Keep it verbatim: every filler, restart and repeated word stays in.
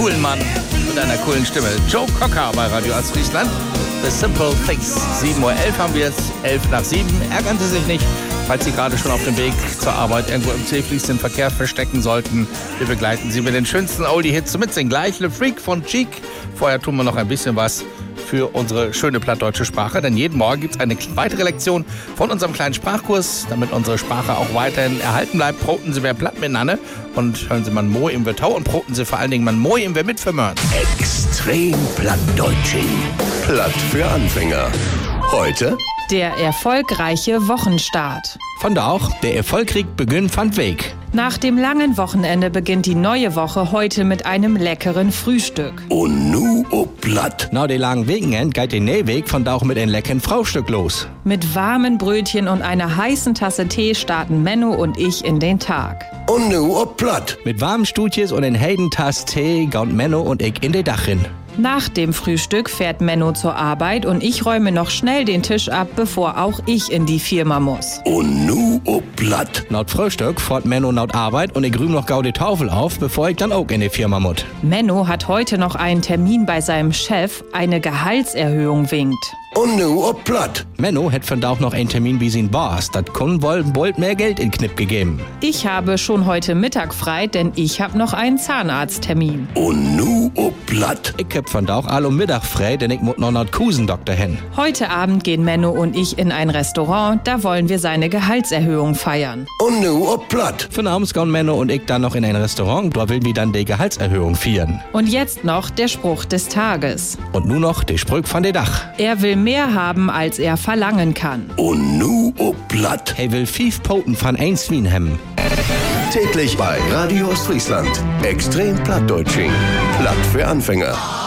coolen Mann mit einer coolen Stimme. Joe Cocker bei Radio Ostfriesland. The Simple Things. sieben Uhr elf haben wir jetzt, elf nach sieben. Ärgern Sie sich nicht, falls Sie gerade schon auf dem Weg zur Arbeit irgendwo im zähfließenden Verkehr verstecken sollten. Wir begleiten Sie mit den schönsten Oldie-Hits zum Mitsingen. Gleich Le Freak von Cheek. Vorher tun wir noch ein bisschen was für unsere schöne plattdeutsche Sprache, denn jeden Morgen gibt es eine weitere Lektion von unserem kleinen Sprachkurs, damit unsere Sprache auch weiterhin erhalten bleibt. Proten Sie mehr platt miteinander und hören Sie mal Moi im Wetau und proten Sie vor allen Dingen mal Moi im Wer mit vermören. Extrem plattdeutsching. Platt für Anfänger. Heute der erfolgreiche Wochenstart. Von da auch, der Erfolgkrieg beginnt von Weg. Nach dem langen Wochenende beginnt die neue Woche heute mit einem leckeren Frühstück. Und nu ob platt. Nach dem langen Wochenende geht der Nähweg von da auch mit einem leckeren Frühstück los. Mit warmen Brötchen und einer heißen Tasse Tee starten Menno und ich in den Tag. Und nu ob platt. Mit warmen Stutjes und in heiden Tass Tee gauen Menno und ich in den Dach hin. Nach dem Frühstück fährt Menno zur Arbeit und ich räume noch schnell den Tisch ab, bevor auch ich in die Firma muss. Und nu ob platt. Nach Frühstück fährt Menno nach Arbeit und ich rühm noch gau die Tafel auf, bevor ich dann auch in die Firma muss. Menno hat heute noch einen Termin bei seinem Chef, eine Gehaltserhöhung winkt. Und nu ob platt. Menno hat von da auch noch einen Termin wie sein Boss. Das Kunden wollen bald mehr Geld in Knipp gegeben. Ich habe schon heute Mittag frei, denn ich habe noch einen Zahnarzttermin. Und nu ob platt. Ich hab von da auch alle Mittag frei, denn ich muss noch nach Kusendoktor hin. Heute Abend gehen Menno und ich in ein Restaurant, da wollen wir seine Gehaltserhöhung feiern. Und nu ob platt. Von abends gehen Menno und ich dann noch in ein Restaurant, da will wir dann die Gehaltserhöhung feiern. Und jetzt noch der Spruch des Tages. Und nun noch der Spruch von der Dach. Er will mehr haben, als er verlangen kann. Und nu ob platt. Er will fünf Poten von ein Swien hemmen. Täglich bei Radio Ostfriesland. Extrem plattdeutsching. Platt für Anfänger.